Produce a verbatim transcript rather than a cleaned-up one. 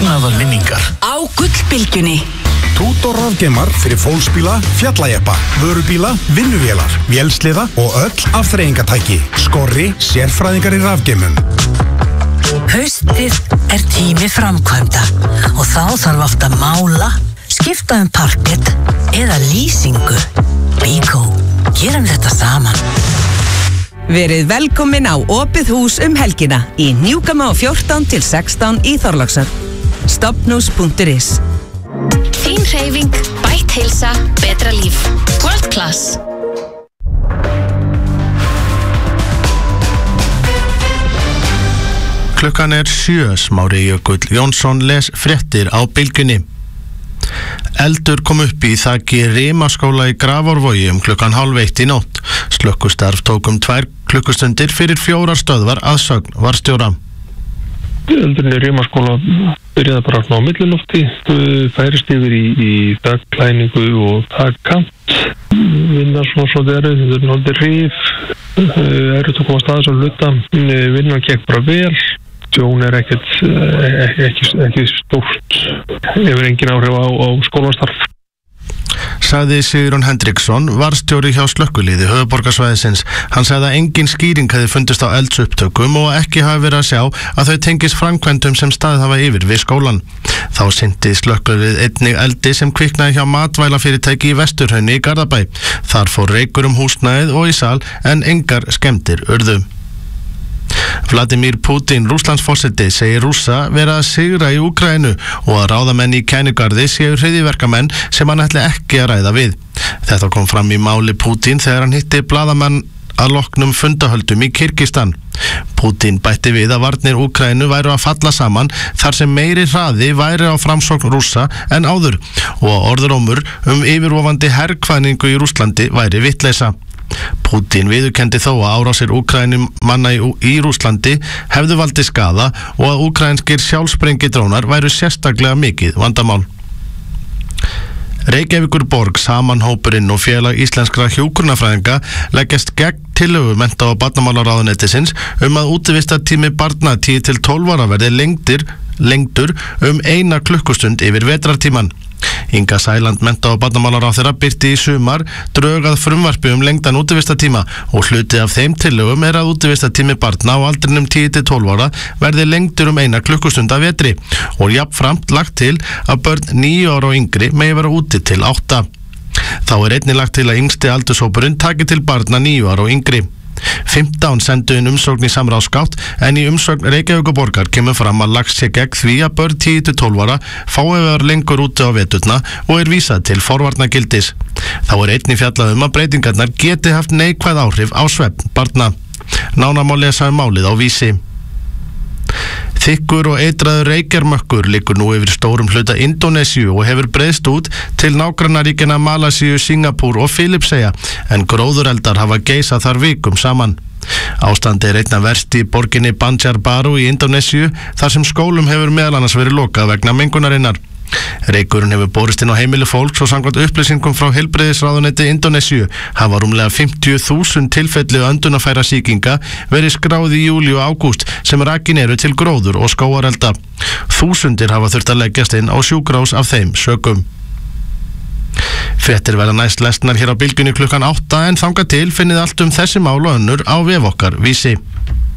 Magnaðar minningar á Gullbylgjunni. Tútor rafgeimar fyrir fólksbíla, fjallajeppa, vörubíla, vinnuvélar, vélsliða og öll afþreyingatæki. Skorri, sérfræðingar í rafgeimum. Haustið er tími framkvæmda og þá þarf oft að mála, skipta um parkett eða lýsingu. Bíkó, gerum þetta saman. Verið velkomin á opið hús um helgina í Hnjúkama á fjórtán til sextán í Þorlákshöfn. Stofnhús punktur is. Þín hreyfing, bætt heilsa, betra líf. World Class. Klukkan er sjö, Smári Jökull Jónsson les fréttir á Bylgjunni. Eldur kom upp í þaki Rimaskóla í Grafarvogi um klukkan hálf eitt í nótt. Slökkvistarf tók um tvær klukkustundir fyrir fjórar stöðvar að sögn varstjóra. Eldurinn í Rimaskóla byrjaði bara á millilofti, færist yfir í, í dagklæningu og dagkant. Vinnar svona svo þeirri, þetta er náttúrulega rif, erut að koma staðis á hluta, vinnan gekk bara vel. Tjón er ekkert, ekki, ekki stórt, hefur engin áhrif á, á skólastarf. Sagði Sigurjón Hendriksson, varstjóri hjá slökkviliði höfuðborgarsvæðisins. Hann sagði að engin skýring hefði fundist á eldsupptökum og ekki hafi verið að sjá að þau tengist framkvæmdum sem staðið hafa yfir við skólan. Þá sinnti slökkvilið einnig eldi sem kviknaði hjá matvælafyrirtæki í Vesturhrauni í Garðabæ. Þar fór reykur um húsnæðið og í sal en engar skemmdir urðu. Vladimir Putin, Rússlandsforseti, segir Rússa vera að sigra í Úkraínu og að ráðamenn í Kænugarði séu hryðjuverkamenn sem hann ætli ekki að ræða við. Þetta kom fram í máli Putin þegar hann hitti blaðamenn að loknum fundahöldum í Kirgistan. Putin bætti við að varnir Úkraínu væru að falla saman þar sem meiri hraði væri á framsókn Rússa en áður og að orðrómur um yfirvofandi herkvæningu í Rússlandi væri vitleysa. Putin viðurkenndi þó að árásir Úkrænum manna í, í Rússlandi hefðu valdið skaða og að úkrænskir sjálfsprengidrónar væru sérstaklega mikið vandamál. Reykjavíkurborg, Samanhópurinn og Félag íslenskra hjúkrunarfræðinga leggjast gegn tillögu mennta- og barnamálaráðuneytisins um að útivistartími barna tíu til tólf ára verði lengdir, lengdur um eina klukkustund yfir vetrartíman. Inga Sæland, mennta- og barnamálaráðherra, birti í sumar drög að frumvarpi um lengdan útivistartíma og hluti af þeim tillögum er að útivistartími barna á aldrinum tíu til tólf ára verði lengdur um eina klukkustund af vetri og jafnframt lagt til að börn níu ára og yngri megi vera úti til átta. Þá er einnig lagt til að yngsti aldurshópurinn taki til barna níu ára og yngri. fimmtán sendu inn umsókn í samráðsgátt en í umsókn Reykjavíkurborgar kemur fram að lagst sé gegn því að börn tíu til tólf ára fái að vera lengur úti á veturna og er vísað til forvarnagildis. Þá er einnig fjallað um að breytingarnar geti haft neikvæð áhrif á svefn barna. Nánar má lesa um málið á Vísi. Þykkur og eitraður reykjarmökkur liggur nú yfir stórum hluta Indónesíu og hefur breiðst út til nágrannaríkjanna Malasíu, Singapúr og Filippseyja en gróðureldar hafa geisað þar vikum saman. Ástandi er einna verst í borginni Banjarbaru í Indónesíu þar sem skólum hefur meðal annars verið lokað vegna mengunarinnar. Reykurinn hefur borist inn á heimili fólks og samkvæmt upplýsingum frá heilbrigðisráðuneyti Indónesíu hafa rúmlega fimmtíu þúsund tilfelli öndunarfæra sýkinga verið skráð í júlí og ágúst sem rakin eru til gróður og skógarelda. Þúsundir hafa þurft að leggjast inn á sjúkrahús af þeim sökum. Fréttir verða næst lesnar hér á Bylgjunni klukkan átta en þangað til finnið allt um þessi mál og önnur á vef okkar Vísi.